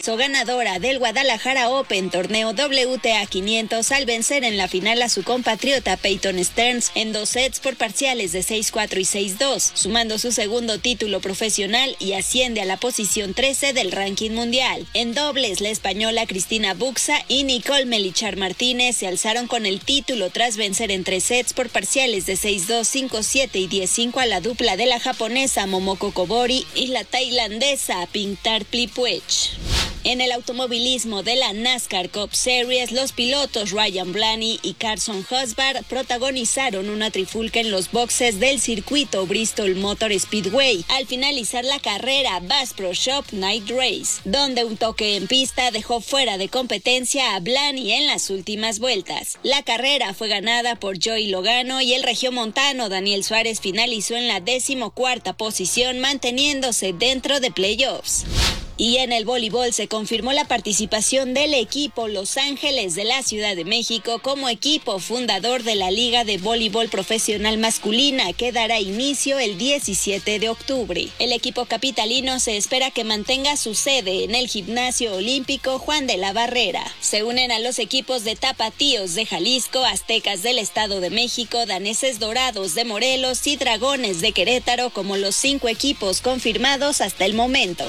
hizo ganadora del Guadalajara Open, torneo WTA 500, al vencer en la final a su compatriota Peyton Stearns en 2 sets por parciales de 6-4 y 6-2, sumando su segundo título profesional y asciende a la posición 13 del ranking mundial. En dobles, la española Cristina Buxa y Nicole Melichar Martínez se alzaron con el título tras vencer en 3 sets por parciales de 6-2, 5-7 y 10-5 a la dupla de la japonesa Momoko Kobori y la tailandesa Pintar Plipuech. En el automovilismo de la NASCAR Cup Series, los pilotos Ryan Blaney y Carson Husband protagonizaron una trifulca en los boxes del circuito Bristol Motor Speedway al finalizar la carrera Bass Pro Shop Night Race, donde un toque en pista dejó fuera de competencia a Blaney en las últimas vueltas. La carrera fue ganada por Joey Logano y el regiomontano Daniel Suárez finalizó en la 14ª posición, manteniéndose dentro de playoffs. Y en el voleibol se confirmó la participación del equipo Los Ángeles de la Ciudad de México como equipo fundador de la Liga de Voleibol Profesional Masculina, que dará inicio el 17 de octubre. El equipo capitalino se espera que mantenga su sede en el Gimnasio Olímpico Juan de la Barrera. Se unen a los equipos de Tapatíos de Jalisco, Aztecas del Estado de México, Daneses Dorados de Morelos y Dragones de Querétaro como los 5 equipos confirmados hasta el momento.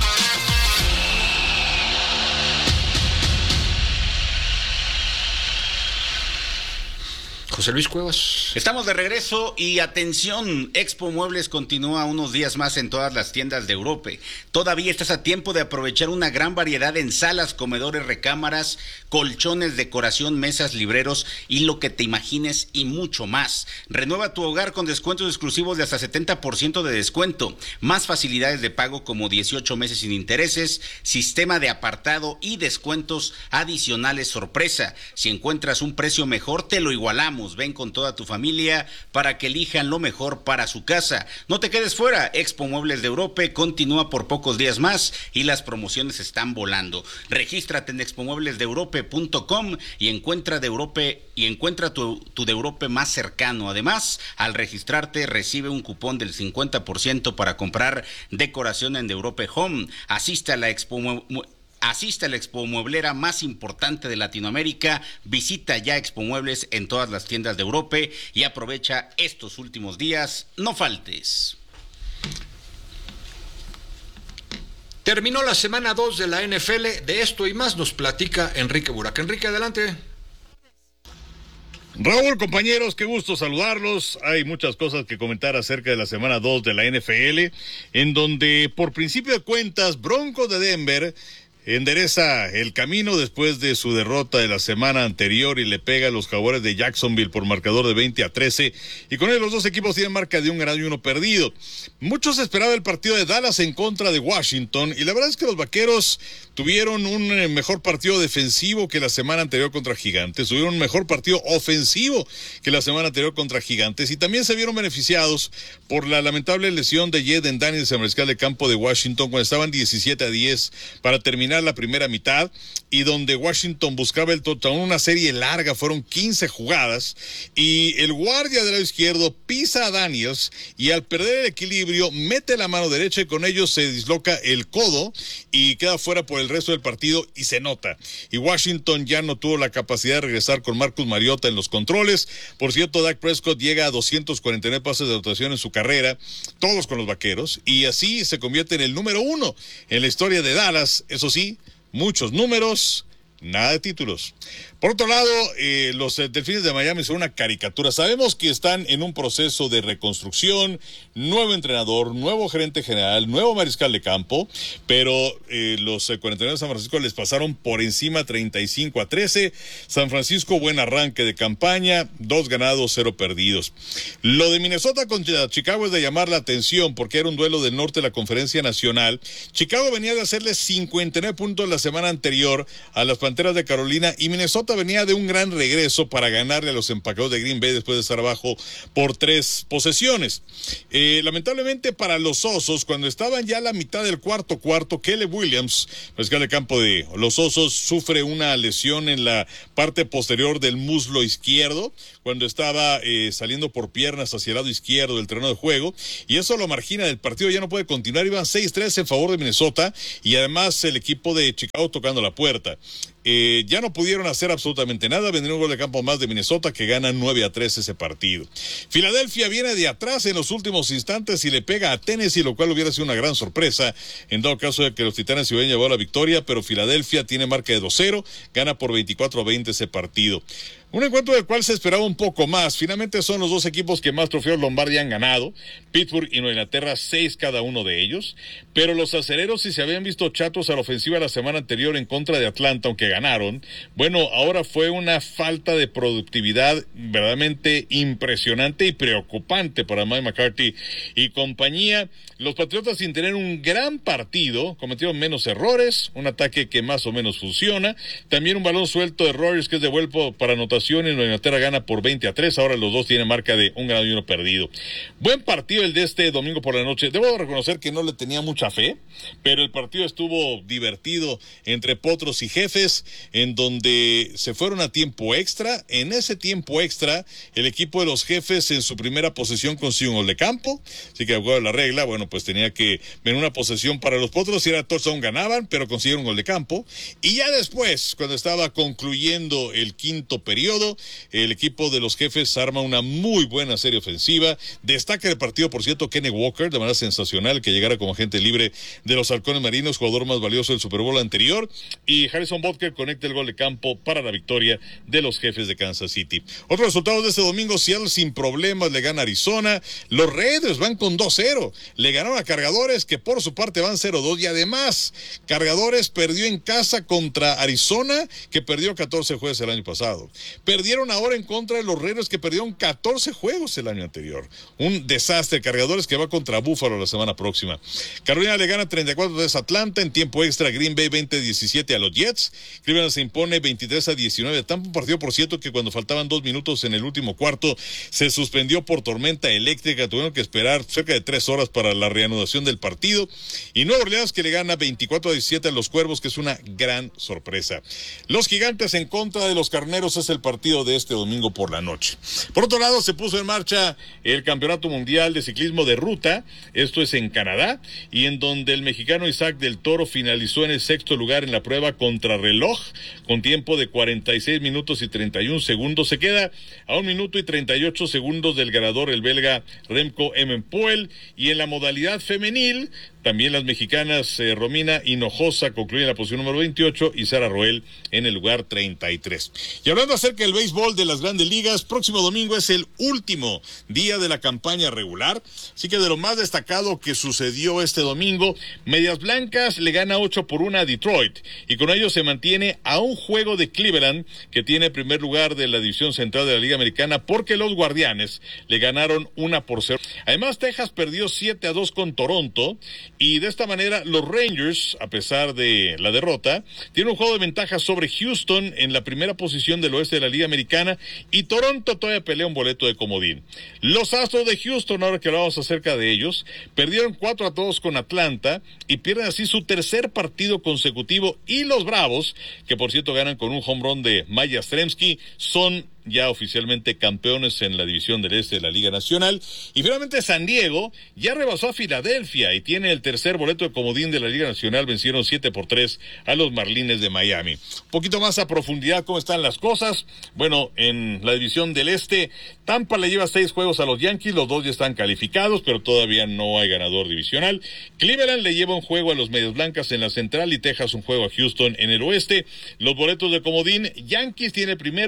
José Luis Cuevas. Estamos de regreso y atención, Expo Muebles continúa unos días más en todas las tiendas de Europa. Todavía estás a tiempo de aprovechar una gran variedad en salas, comedores, recámaras, colchones, decoración, mesas, libreros y lo que te imagines y mucho más. Renueva tu hogar con descuentos exclusivos de hasta 70% de descuento, más facilidades de pago como 18 meses sin intereses, sistema de apartado y descuentos adicionales sorpresa. Si encuentras un precio mejor, te lo igualamos. Ven con toda tu familia para que elijan lo mejor para su casa. No te quedes fuera. Expo Muebles de Europa continúa por pocos días más y las promociones están volando. Regístrate en expomueblesdeeurope.com y encuentra tu de Europa más cercano. Además, al registrarte recibe un cupón del 50% para comprar decoración en de Europa Home. Asiste a la Expo Mueblera más importante de Latinoamérica. Visita ya Expo Muebles en todas las tiendas de Europa y aprovecha estos últimos días. No faltes. Terminó la semana 2 de la NFL. De esto y más nos platica Enrique Burak. Enrique, adelante. Raúl, compañeros, qué gusto saludarlos. Hay muchas cosas que comentar acerca de la semana 2 de la NFL, en donde, por principio de cuentas, Broncos de Denver endereza el camino después de su derrota de la semana anterior y le pega a los Jaguares de Jacksonville por marcador de 20-13, y con él los dos equipos tienen marca de 1 ganado y 1 perdido. Muchos esperaban el partido de Dallas en contra de Washington, y la verdad es que los Vaqueros tuvieron un mejor partido defensivo que la semana anterior contra Gigantes, tuvieron un mejor partido ofensivo que la semana anterior contra Gigantes, y también se vieron beneficiados por la lamentable lesión de Jaden Daniels, el mariscal de campo de Washington, cuando estaban 17-10 para terminar la primera mitad, y donde Washington buscaba el touchdown, una serie larga, fueron 15 jugadas, y el guardia del lado izquierdo pisa a Daniels, y al perder el equilibrio, mete la mano derecha, y con ello se disloca el codo, y queda fuera por el resto del partido, y se nota. Y Washington ya no tuvo la capacidad de regresar con Marcus Mariota en los controles. Por cierto, Dak Prescott llega a 249 pases de anotación en su carrera, todos con los Vaqueros, y así se convierte en el número 1 en la historia de Dallas. Eso sí, muchos números, nada de títulos. Por otro lado, los Delfines de Miami son una caricatura. Sabemos que están en un proceso de reconstrucción, nuevo entrenador, nuevo gerente general, nuevo mariscal de campo, pero los 49 de San Francisco les pasaron por encima 35-13. San Francisco, buen arranque de campaña, 2 ganados, 0 perdidos. Lo de Minnesota contra Chicago es de llamar la atención porque era un duelo del norte de la Conferencia Nacional. Chicago venía de hacerle 59 puntos la semana anterior a las Panteras de Carolina, y Minnesota Minnesota venía de un gran regreso para ganarle a los empacados de Green Bay después de estar abajo por 3 posesiones. Lamentablemente para los Osos, cuando estaban ya a la mitad del cuarto, Caleb Williams, mariscal de campo de los Osos, sufre una lesión en la parte posterior del muslo izquierdo, cuando estaba saliendo por piernas hacia el lado izquierdo del terreno de juego, y eso lo margina del partido, ya no puede continuar. Iban 6-3 en favor de Minnesota, y además el equipo de Chicago tocando la puerta. Ya no pudieron hacer absolutamente nada. Vendría un gol de campo más de Minnesota, que gana 9-3 ese partido. Filadelfia viene de atrás en los últimos instantes y le pega a Tennessee, lo cual hubiera sido una gran sorpresa en dado caso de que los Titanes se hubieran llevado la victoria, pero Filadelfia tiene marca de 2-0, gana por 24-20 ese partido. Un encuentro del cual se esperaba un poco más. Finalmente son los dos equipos que más trofeos Lombardi han ganado, Pittsburgh y Nueva Inglaterra, 6 cada uno de ellos. Pero los acereros, si se habían visto chatos a la ofensiva la semana anterior en contra de Atlanta, aunque ganaron, bueno, ahora fue una falta de productividad verdaderamente impresionante y preocupante para Mike McCarthy y compañía. Los Patriotas, sin tener un gran partido, cometieron menos errores, un ataque que más o menos funciona, también un balón suelto de Rodgers que es devuelto para anotación, y Nueva Inglaterra gana por 20-3, ahora los dos tienen marca de 1 ganado y 1 perdido. Buen partido el de este domingo por la noche. Debo reconocer que no le tenía mucha fe, pero el partido estuvo divertido entre potros y jefes, en donde se fueron a tiempo extra. En ese tiempo extra, el equipo de los jefes en su primera posesión consiguió un gol de campo, así que de acuerdo a la regla, bueno, pues tenía que venir una posesión para los potros, si era touchdown ganaban, pero consiguieron un gol de campo. Y ya después, cuando estaba concluyendo el quinto periodo, el equipo de los jefes arma una muy buena serie ofensiva. Destaca el partido, por cierto, Kenny Walker, de manera sensacional, que llegara como agente libre de los Halcones Marinos, jugador más valioso del Super Bowl anterior, y Harrison Butker conecta el gol de campo para la victoria de los jefes de Kansas City. Otros resultados de este domingo: Seattle sin problemas le gana a Arizona, los Raiders van con 2-0, le ganaron a Cargadores, que por su parte van 0-2, y además Cargadores perdió en casa contra Arizona, que perdió 14 juegos el año pasado. Perdieron ahora en contra de los Raiders, que perdieron 14 juegos el año anterior. Un desastre. Cargadores que va contra Buffalo la semana próxima. Carolina le gana 34-3 a Atlanta. En tiempo extra, Green Bay 20-17 a los Jets. Cleveland se impone 23-19 a Tampa. Un partido, por cierto, que cuando faltaban 2 minutos en el último cuarto se suspendió por tormenta eléctrica. Tuvieron que esperar cerca de 3 horas para la reanudación del partido. Y Nueva Orleans, que le gana 24-17 a los Cuervos, que es una gran sorpresa. Los Gigantes en contra de los Carneros es el partido de este domingo por la noche. Por otro lado, se puso en marcha el Campeonato Mundial de Ciclismo de Ruta. Esto es en Canadá, y en donde el mexicano Isaac del Toro finalizó en el 6º lugar en la prueba contrarreloj con tiempo de 46 minutos y 31 segundos. Se queda a 1 minuto y 38 segundos del ganador, el belga Remco Evenepoel. Y en la modalidad femenil, también las mexicanas Romina Hinojosa concluyen la posición número 28 y Sara Roel en el lugar 33. Y hablando acerca del béisbol de las grandes ligas, próximo domingo es el último día de la campaña regular, así que de lo más destacado que sucedió este domingo, Medias Blancas le gana 8-1 a Detroit, y con ello se mantiene a un juego de Cleveland, que tiene primer lugar de la división central de la Liga Americana, porque los Guardianes le ganaron 1-0. Además, Texas perdió 7-2 con Toronto, y de esta manera los Rangers, a pesar de la derrota, tienen un juego de ventaja sobre Houston en la primera posición del oeste de la Liga Americana, y Toronto todavía pelea un boleto de comodín. Los Astros de Houston, ahora que hablamos acerca de ellos, perdieron 4-2 con Atlanta y pierden así su tercer partido consecutivo, y los Bravos, que por cierto ganan con un home run de Maya Yastrzemski, son ya oficialmente campeones en la división del este de la Liga Nacional. Y finalmente San Diego ya rebasó a Filadelfia y tiene el tercer boleto de comodín de la Liga Nacional. Vencieron 7-3 a los Marlines de Miami. Un poquito más a profundidad, ¿cómo están las cosas? Bueno, en la división del este, Tampa le lleva 6 juegos a los Yankees, los 2 ya están calificados, pero todavía no hay ganador divisional. Cleveland le lleva un juego a los Medias Blancas en la central, y Texas un juego a Houston en el oeste. Los boletos de comodín, Yankees tiene primero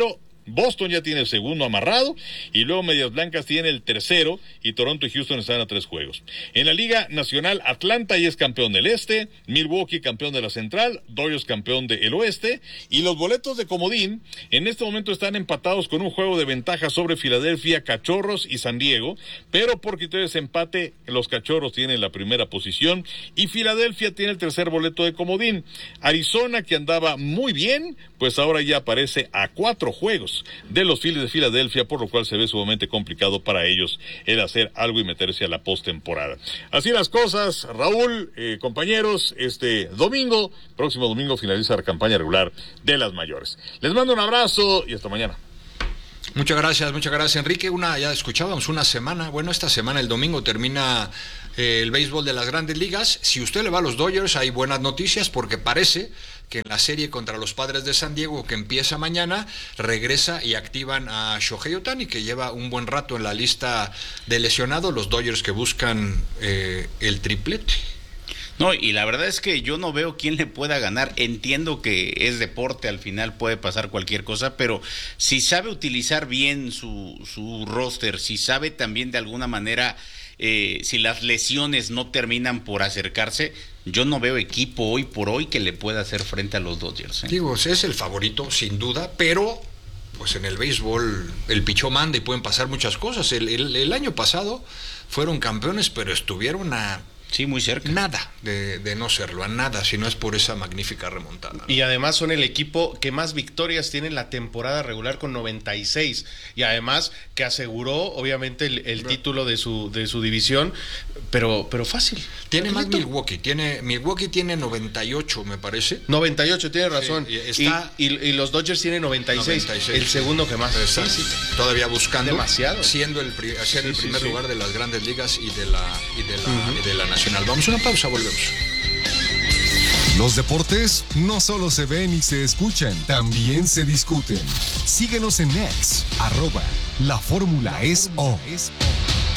Boston ya tiene el segundo amarrado y luego Medias Blancas tiene el tercero y Toronto y Houston están a 3 juegos. En la Liga Nacional, Atlanta ya es campeón del Este, Milwaukee campeón de la Central, Dodgers campeón del Oeste y los boletos de comodín en este momento están empatados con un juego de ventaja sobre Filadelfia, Cachorros y San Diego, pero por criterio de desempate los Cachorros tienen la primera posición y Filadelfia tiene el tercer boleto de comodín. Arizona, que andaba muy bien, pues ahora ya aparece a 4 juegos de los Phillies de Filadelfia, por lo cual se ve sumamente complicado para ellos el hacer algo y meterse a la postemporada. Así las cosas, Raúl, compañeros, próximo domingo finaliza la campaña regular de las mayores. Les mando un abrazo y hasta mañana. Muchas gracias, Enrique. Ya escuchábamos una semana. Bueno, esta semana, el domingo, termina el béisbol de las Grandes Ligas. Si usted le va a los Dodgers, hay buenas noticias porque parece que en la serie contra los Padres de San Diego, que empieza mañana, regresa y activan a Shohei Ohtani, que lleva un buen rato en la lista de lesionados. Los Dodgers que buscan el triplete. No, y la verdad es que yo no veo quién le pueda ganar. Entiendo que es deporte, al final puede pasar cualquier cosa, pero si sabe utilizar bien su roster, si sabe también de alguna manera, si las lesiones no terminan por acercarse, yo no veo equipo hoy por hoy que le pueda hacer frente a los Dodgers. Digo, es el favorito, sin duda, pero pues en el béisbol el pichó manda y pueden pasar muchas cosas. El año pasado fueron campeones, pero estuvieron Sí, muy cerca. Nada de no serlo, a nada, si no es por esa magnífica remontada, ¿no? Y además son el equipo que más victorias tiene en la temporada regular con 96. Y además que aseguró, obviamente, el título de su división, pero fácil. Tiene más Milwaukee. Milwaukee tiene 98, me parece. 98, tiene razón. Sí, y los Dodgers tienen 96. El segundo que más. Sí. Todavía buscando. Demasiado. Siendo el primer lugar de las Grandes Ligas y de la Nacional. Vamos a una pausa, volvemos. Los deportes no solo se ven y se escuchan, también se discuten. Síguenos en X, @LaFórmulaEsO.